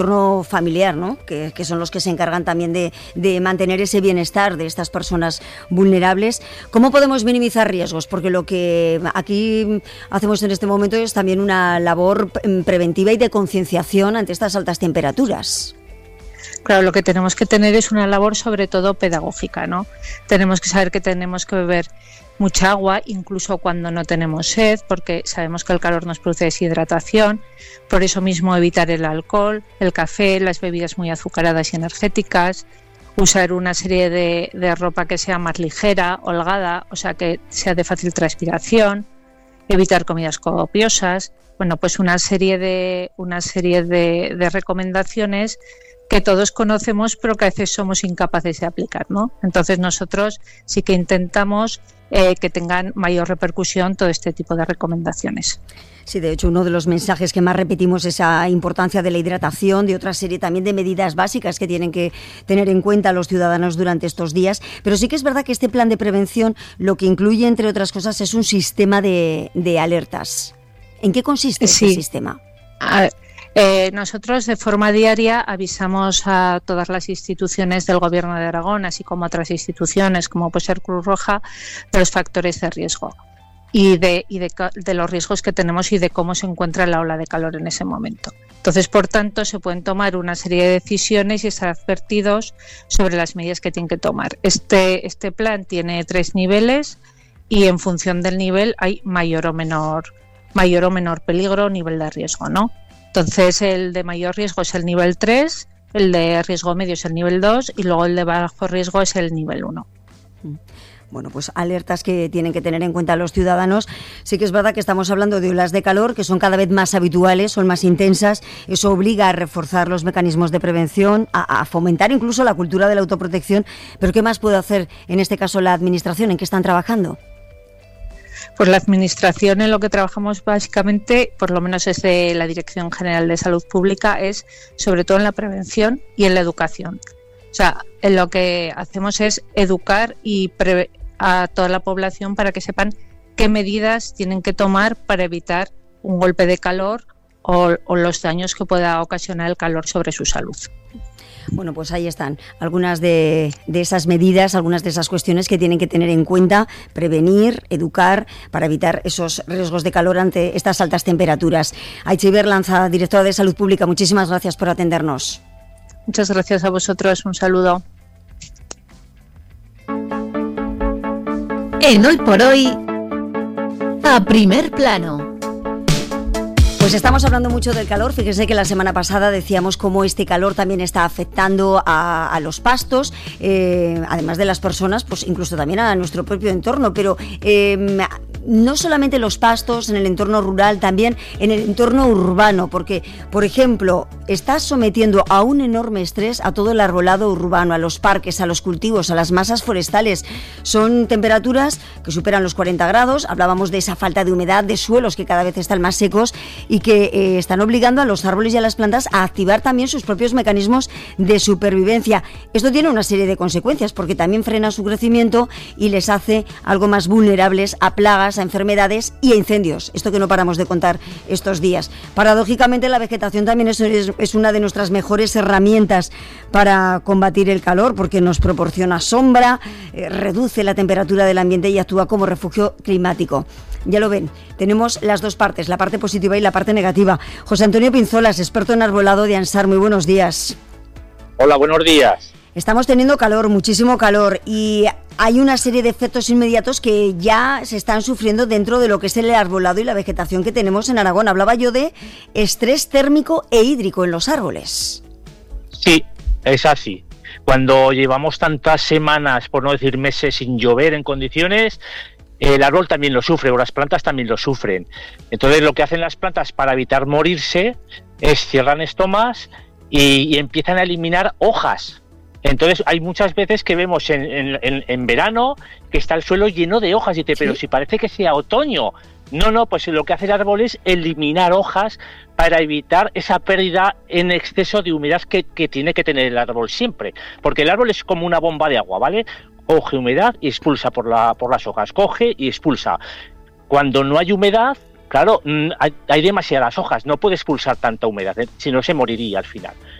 entorno familiar, ¿no? Que son los que se encargan también de mantener ese bienestar de estas personas vulnerables. ¿Cómo podemos minimizar riesgos? Porque lo que aquí hacemos en este momento es también una labor preventiva y de concienciación ante estas altas temperaturas. Claro, lo que tenemos que tener es una labor sobre todo pedagógica, ¿no? Tenemos que saber que tenemos que beber mucha agua, incluso cuando no tenemos sed, porque sabemos que el calor nos produce deshidratación. Por eso mismo evitar el alcohol, el café, las bebidas muy azucaradas y energéticas, usar una serie de ropa que sea más ligera, holgada, o sea que sea de fácil transpiración, evitar comidas copiosas. Bueno, pues una serie de recomendaciones que todos conocemos, pero que a veces somos incapaces de aplicar, ¿no? Entonces nosotros sí que intentamos que tengan mayor repercusión todo este tipo de recomendaciones. Sí, de hecho, uno de los mensajes que más repetimos es esa importancia de la hidratación, de otra serie también de medidas básicas que tienen que tener en cuenta los ciudadanos durante estos días. Pero sí que es verdad que este plan de prevención lo que incluye, entre otras cosas, es un sistema de alertas. ¿En qué consiste este sistema? Nosotros de forma diaria avisamos a todas las instituciones del Gobierno de Aragón, así como a otras instituciones como puede ser Cruz Roja, de los factores de riesgo y de los riesgos que tenemos y de cómo se encuentra la ola de calor en ese momento. Entonces, por tanto, se pueden tomar una serie de decisiones y estar advertidos sobre las medidas que tienen que tomar. Este plan tiene 3 niveles y en función del nivel hay mayor o menor peligro o nivel de riesgo, ¿no? Entonces, el de mayor riesgo es el nivel 3, el de riesgo medio es el nivel 2 y luego el de bajo riesgo es el nivel 1. Bueno, pues alertas que tienen que tener en cuenta los ciudadanos. Sí que es verdad que estamos hablando de olas de calor que son cada vez más habituales, son más intensas. Eso obliga a reforzar los mecanismos de prevención, a fomentar incluso la cultura de la autoprotección. Pero ¿qué más puede hacer en este caso la Administración? ¿En qué están trabajando? Pues la Administración en lo que trabajamos básicamente, por lo menos desde la Dirección General de Salud Pública, es sobre todo en la prevención y en la educación. O sea, en lo que hacemos es educar a toda la población para que sepan qué medidas tienen que tomar para evitar un golpe de calor o los daños que pueda ocasionar el calor sobre su salud. Bueno, pues ahí están algunas de esas medidas, algunas de esas cuestiones que tienen que tener en cuenta, prevenir, educar, para evitar esos riesgos de calor ante estas altas temperaturas. Aitzi Berlanza, directora de Salud Pública, muchísimas gracias por atendernos. Muchas gracias a vosotros, un saludo. En Hoy por Hoy, a primer plano. Pues estamos hablando mucho del calor. Fíjense que la semana pasada decíamos cómo este calor también está afectando a los pastos, además de las personas, pues incluso también a nuestro propio entorno, pero no solamente los pastos en el entorno rural, también en el entorno urbano, porque, por ejemplo, está sometiendo a un enorme estrés a todo el arbolado urbano, a los parques, a los cultivos, a las masas forestales. Son temperaturas que superan los 40 grados, hablábamos de esa falta de humedad, de suelos que cada vez están más secos y que están obligando a los árboles y a las plantas a activar también sus propios mecanismos de supervivencia. Esto tiene una serie de consecuencias porque también frena su crecimiento y les hace algo más vulnerables a plagas, a enfermedades y a incendios. Esto que no paramos de contar estos días. Paradójicamente, la vegetación también es una de nuestras mejores herramientas para combatir el calor porque nos proporciona sombra, reduce la temperatura del ambiente y actúa como refugio climático. Ya lo ven, tenemos las dos partes, la parte positiva y la parte negativa. José Antonio Pinzolas, experto en arbolado de ANSAR, muy buenos días. Hola, buenos días. Estamos teniendo calor, muchísimo calor, y hay una serie de efectos inmediatos que ya se están sufriendo dentro de lo que es el arbolado y la vegetación que tenemos en Aragón. Hablaba yo de estrés térmico e hídrico en los árboles. Sí, es así. Cuando llevamos tantas semanas, por no decir meses, sin llover en condiciones, el árbol también lo sufre, o las plantas también lo sufren. Entonces, lo que hacen las plantas para evitar morirse es cierran estomas y empiezan a eliminar hojas. Entonces, hay muchas veces que vemos en verano que está el suelo lleno de hojas. Y dice, pero si parece que sea otoño. No, pues lo que hace el árbol es eliminar hojas para evitar esa pérdida en exceso de humedad que tiene que tener el árbol siempre. Porque el árbol es como una bomba de agua, ¿vale? Coge humedad y expulsa por las hojas, coge y expulsa. Cuando no hay humedad, claro, hay demasiadas hojas, no puede expulsar tanta humedad, si no se moriría al final.